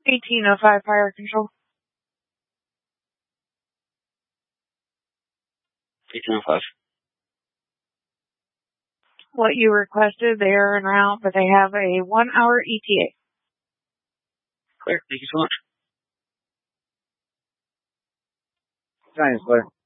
1805 Fire Control. 1805. What you requested, they are en route, but they have a 1-hour ETA. Clear. Thank you so much. Giants, Blair.